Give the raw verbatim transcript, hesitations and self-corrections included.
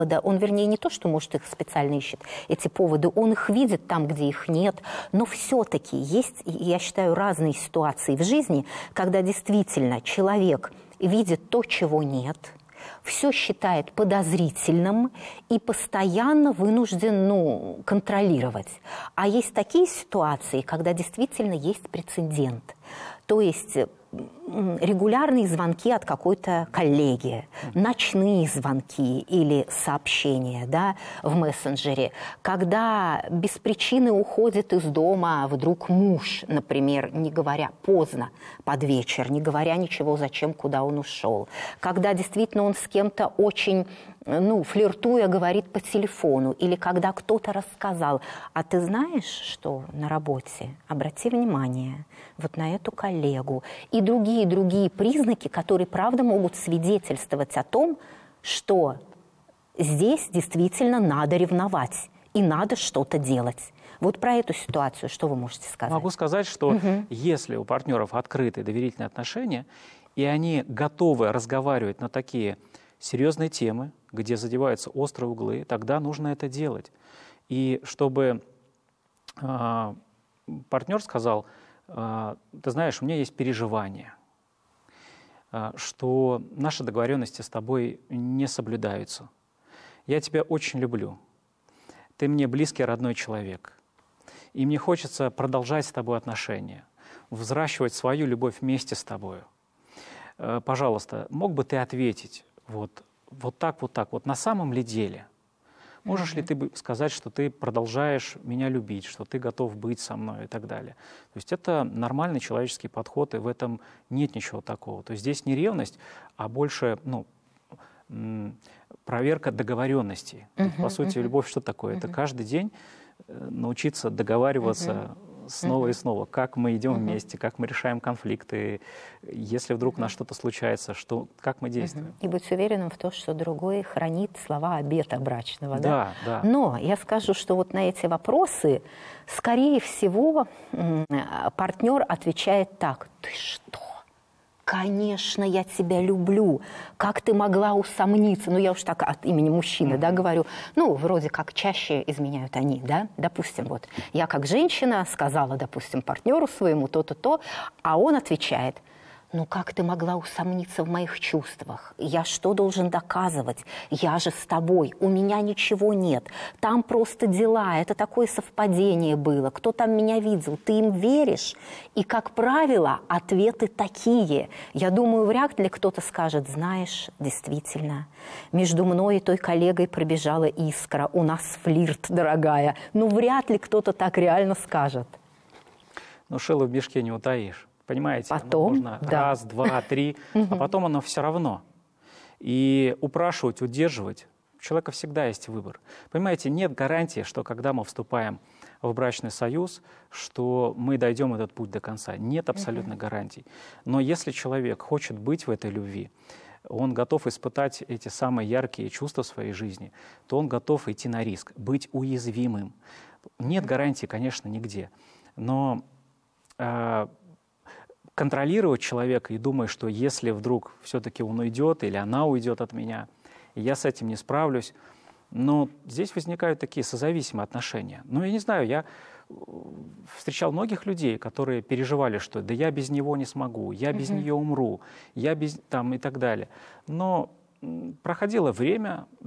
Да, он, вернее, не то, что, может, их специально ищет, эти поводы, он их видит там, где их нет, но все-таки есть, я считаю, разные ситуации в жизни, когда действительно человек видит то, чего нет, все считает подозрительным и постоянно вынужден, ну, контролировать. А есть такие ситуации, когда действительно есть прецедент. То есть регулярные звонки от какой-то коллеги, ночные звонки или сообщения, да, в мессенджере, когда без причины уходит из дома вдруг муж, например, не говоря поздно, под вечер, не говоря ничего, зачем, куда он ушел, когда действительно он с кем-то очень, ну, флиртуя, говорит по телефону, или когда кто-то рассказал, а ты знаешь, что на работе, обрати внимание вот на эту коллегу, и другие-другие признаки, которые, правда, могут свидетельствовать о том, что здесь действительно надо ревновать и надо что-то делать. Вот про эту ситуацию что вы можете сказать? Могу сказать, что угу. если у партнеров открытые доверительные отношения, и они готовы разговаривать на такие серьезные темы, где задеваются острые углы, тогда нужно это делать. И чтобы э, партнер сказал, э, ты знаешь, у меня есть переживания, э, что наши договоренности с тобой не соблюдаются. Я тебя очень люблю. Ты мне близкий, родной человек. И мне хочется продолжать с тобой отношения, взращивать свою любовь вместе с тобой. Э, пожалуйста, мог бы ты ответить, вот, вот так, вот так, вот на самом ли деле? Можешь mm-hmm. ли ты сказать, что ты продолжаешь меня любить, что ты готов быть со мной и так далее? То есть это нормальный человеческий подход, и в этом нет ничего такого. То есть здесь не ревность, а больше, ну, проверка договоренностей. Mm-hmm. По сути, mm-hmm. любовь что такое? Mm-hmm. Это каждый день научиться договариваться mm-hmm. снова mm-hmm. и снова, как мы идем mm-hmm. вместе, как мы решаем конфликты, если вдруг mm-hmm. у нас что-то случается, что, как мы действуем. Mm-hmm. И быть уверенным в том, что другой хранит слова обета брачного. Да, да? да. Но я скажу, что вот на эти вопросы, скорее всего, партнер отвечает так: ты что? Конечно, я тебя люблю. Как ты могла усомниться? Ну, я уж так от имени мужчины, mm-hmm. да, говорю. Ну, вроде как чаще изменяют они, да. Допустим, вот я как женщина сказала, допустим, партнеру своему то-то, то, а он отвечает: ну, как ты могла усомниться в моих чувствах? Я что должен доказывать? Я же с тобой, у меня ничего нет. Там просто дела, это такое совпадение было. Кто там меня видел? Ты им веришь? И, как правило, ответы такие. Я думаю, вряд ли кто-то скажет: знаешь, действительно, между мной и той коллегой пробежала искра, у нас флирт, дорогая. Ну, вряд ли кто-то так реально скажет. Ну, шило в мешке не утаишь. Понимаете, потом, можно да. раз, два, три, а потом оно все равно. И упрашивать, удерживать, у человека всегда есть выбор. Понимаете, нет гарантии, что когда мы вступаем в брачный союз, что мы дойдем этот путь до конца. Нет абсолютно гарантий. Но если человек хочет быть в этой любви, он готов испытать эти самые яркие чувства в своей жизни, то он готов идти на риск, быть уязвимым. Нет гарантии, конечно, нигде. Но э, контролировать человека и думать, что если вдруг все-таки он уйдет или она уйдет от меня, и я с этим не справлюсь, но здесь возникают такие созависимые отношения. Ну, я не знаю, я встречал многих людей, которые переживали, что да я без него не смогу, я без uh-huh. нее умру, я без там и так далее. Но проходило время,